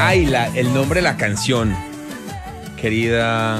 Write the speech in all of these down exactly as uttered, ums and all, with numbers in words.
Ay, la, el nombre de la canción. Querida,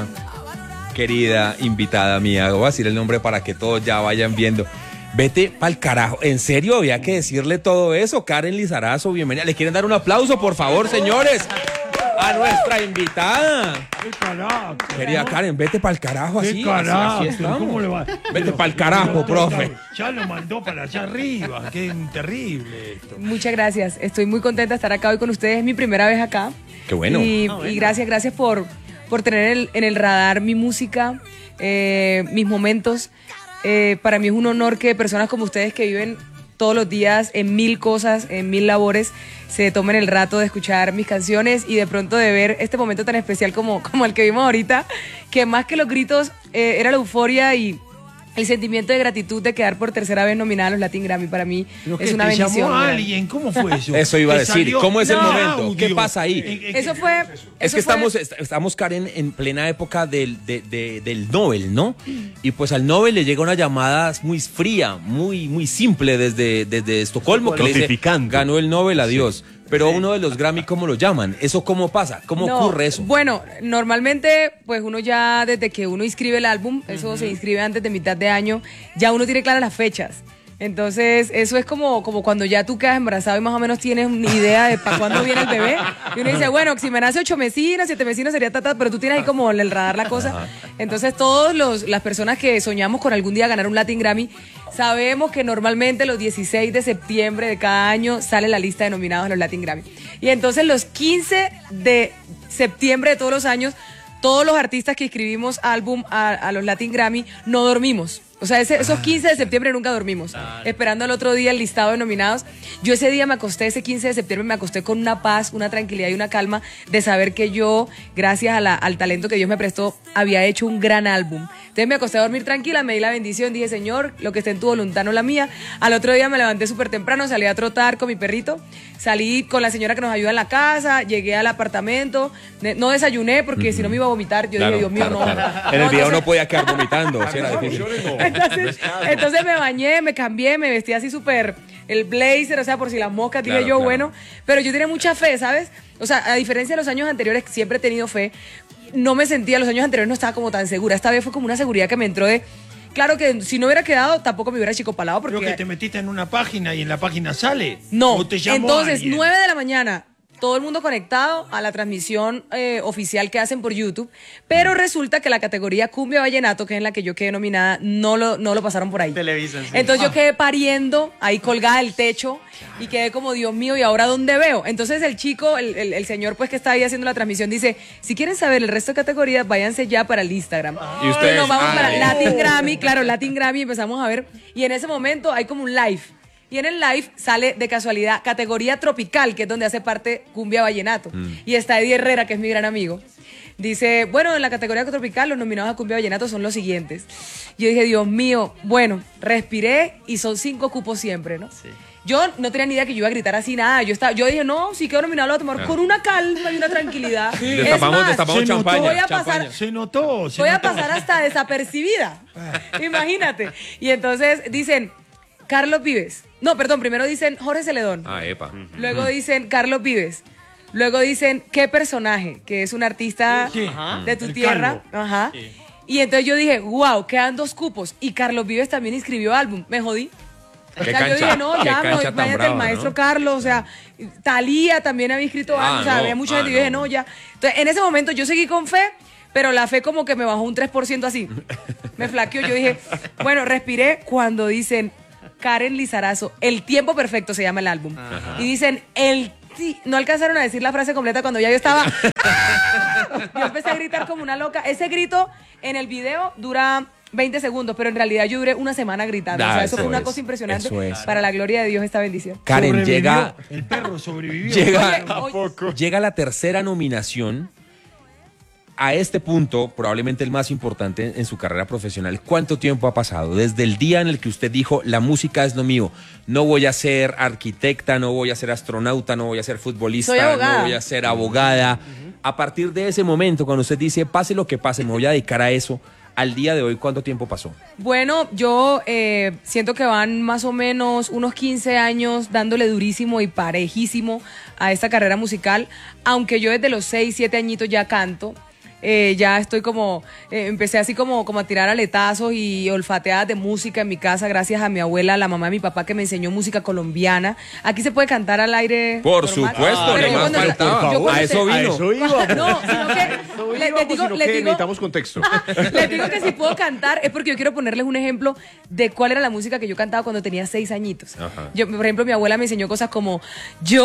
querida invitada mía, voy a decir el nombre para que todos ya vayan viendo. Vete pa'l carajo. ¿En serio había que decirle todo eso? Karen Lizarazo, bienvenida. ¿Le quieren dar un aplauso, por favor, señores? A nuestra invitada. ¡Qué carajo! Querida Karen, vete pa'l carajo así. ¡Qué carajo! Así, así ¿Cómo le va? Vete Pero, pa'l carajo, pero, profe. Ya lo mandó para allá arriba. ¡Qué terrible esto! Muchas gracias. Estoy muy contenta de estar acá hoy con ustedes. Es mi primera vez acá. Qué bueno. Y, Ah, bueno. y gracias, gracias por, por tener el, en el radar mi música, eh, mis momentos. Eh, para mí es un honor que personas como ustedes que viven todos los días en mil cosas, en mil labores, se tomen el rato de escuchar mis canciones y de pronto de ver este momento tan especial como, como el que vimos ahorita, que más que los gritos eh, era la euforia y el sentimiento de gratitud de quedar por tercera vez nominada a los Latin Grammy. Para mí ¿Pero es qué, una te bendición. llamó a ¿verdad? alguien? ¿Cómo fue eso? Eso iba a ¿Te decir. salió? ¿Cómo es el No, momento? audio. ¿Qué pasa ahí? ¿En- en- Eso fue... Es eso que fue- estamos, est- estamos Karen, en plena época del, de- de- del Nobel, ¿no? Y pues al Nobel le llega una llamada muy fría, muy, muy simple desde, desde Estocolmo, que le dice, Notificante. ganó el Nobel, adiós. Pero uno de los Grammy, ¿cómo lo llaman? ¿Eso cómo pasa? ¿Cómo No, ocurre eso? Bueno, normalmente, pues uno ya desde que uno inscribe el álbum, eso se inscribe antes de mitad de año, ya uno tiene claras las fechas. Entonces, eso es como, como cuando ya tú quedas embarazado y más o menos tienes una idea de para cuándo viene el bebé. Y uno dice, bueno, si me nace ocho mesinas, siete mesinas sería tata, pero tú tienes ahí como el radar la cosa. Entonces, todas las personas que soñamos con algún día ganar un Latin Grammy, sabemos que normalmente los dieciséis de septiembre de cada año sale la lista de nominados a los Latin Grammy. Y entonces los quince de septiembre de todos los años, todos los artistas que escribimos álbum a, a los Latin Grammy no dormimos. O sea, ese, esos quince de septiembre nunca dormimos, esperando al otro día el listado de nominados. Yo ese día me acosté, ese quince de septiembre me acosté con una paz, una tranquilidad y una calma de saber que yo, gracias a la, al talento que Dios me prestó, había hecho un gran álbum. Entonces me acosté a dormir tranquila, me di la bendición, dije, Señor, lo que esté en tu voluntad, no la mía. Al otro día me levanté súper temprano, salí a trotar con mi perrito, salí con la señora que nos ayuda en la casa, llegué al apartamento, no desayuné porque si no me iba a vomitar, yo Claro, dije, Dios mío, claro, no. claro. En No, el video entonces- no podía quedar vomitando, sí era difícil. entonces, entonces me bañé, me cambié, me vestí así súper, el blazer, o sea, por si las moscas, dije Claro, yo, claro. bueno, pero yo tenía mucha fe, ¿sabes? O sea, a diferencia de los años anteriores, que siempre he tenido fe, no me sentía, los años anteriores no estaba como tan segura, esta vez fue como una seguridad que me entró de, claro que si no hubiera quedado, tampoco me hubiera chicopalado Creo porque... que te metiste en una página y en la página sale. No, ¿O te llamó entonces, alguien? nueve de la mañana, todo el mundo conectado a la transmisión eh, oficial que hacen por YouTube, pero resulta que la categoría Cumbia Vallenato, que es en la que yo quedé nominada, no lo, no lo pasaron por ahí. Televisa, sí. Entonces yo quedé pariendo, ahí colgada del techo, y quedé como, Dios mío, ¿y ahora dónde veo? Entonces el chico, el, el, el señor pues que está ahí haciendo la transmisión, dice, si quieren saber el resto de categorías, váyanse ya para el Instagram. Y ustedes, nos vamos ah, para bien. Latin Grammy, claro, Latin Grammy, empezamos a ver, y en ese momento hay como un live. Y en el live sale de casualidad categoría tropical, que es donde hace parte Cumbia Vallenato. Y está Eddie Herrera, que es mi gran amigo. Dice, bueno, en la categoría tropical los nominados a Cumbia Vallenato son los siguientes. Yo dije, Dios mío, bueno, respiré y son cinco cupos siempre, ¿no? Sí. Yo no tenía ni idea que yo iba a gritar así, nada. Yo estaba, yo dije, no, si quedo nominado lo voy a tomar con una calma y una tranquilidad. Es Destapamos, más, destapamos se notó, champaña. voy a champaña. pasar- Se notó, se voy a notó. pasar hasta desapercibida. Imagínate. Y entonces dicen, Carlos Vives. No, perdón, primero dicen Jorge Celedón. Ah, epa. Luego dicen Carlos Vives. Luego dicen qué personaje, que es un artista Sí. de tu El tierra. calvo. Ajá. Y entonces yo dije, wow, quedan dos cupos. Y Carlos Vives también inscribió álbum. Me jodí. O Qué sea, yo cancha- dije, no, qué ya, cancha no, tan váyate brava, el maestro ¿no? Carlos, o sea, Talía también había escrito Ah, algo, o sea, no, había mucha ah, gente, y yo dije, no. no, ya. Entonces, en ese momento yo seguí con fe, pero la fe como que me bajó un tres por ciento así. Me flaqueó, yo dije, bueno, respiré cuando dicen Karen Lizarazo, El Tiempo Perfecto se llama el álbum. Y dicen, el ti- no alcanzaron a decir la frase completa cuando ya yo estaba... Yo empecé a gritar como una loca. Ese grito en el video dura veinte segundos, pero en realidad yo duré una semana gritando. Ah, o sea, eso, eso fue una es, cosa impresionante. eso es. Para la gloria de Dios, esta bendición. Karen, Sobrevivió. llega, El perro sobrevivió. llega, Oye, oye, llega la tercera nominación. A este punto, probablemente el más importante en su carrera profesional. ¿Cuánto tiempo ha pasado? Desde el día en el que usted dijo, la música es lo mío. No voy a ser arquitecta, no voy a ser astronauta, no voy a ser futbolista, Soy abogada. no voy a ser abogada. A partir de ese momento, cuando usted dice, pase lo que pase, me voy a dedicar a eso, al día de hoy, ¿cuánto tiempo pasó? Bueno, yo eh, siento que van más o menos unos quince años dándole durísimo y parejísimo a esta carrera musical, aunque yo desde los seis, siete añitos ya canto. Eh, ya estoy como, eh, empecé así como, como a tirar aletazos y olfateadas de música en mi casa gracias a mi abuela, la mamá de mi papá que me enseñó música colombiana. Aquí se puede cantar al aire. Por normal? supuesto, Ah, pero no yo más cuando- faltaba. yo cuando A eso te- vino. A eso íbamos. No, sino que Eso le, le íbamos, digo, sino le que digo, necesitamos contexto. les digo que si puedo cantar es porque yo quiero ponerles un ejemplo de cuál era la música que yo cantaba cuando tenía seis añitos. Ajá. Yo, por ejemplo, mi abuela me enseñó cosas como yo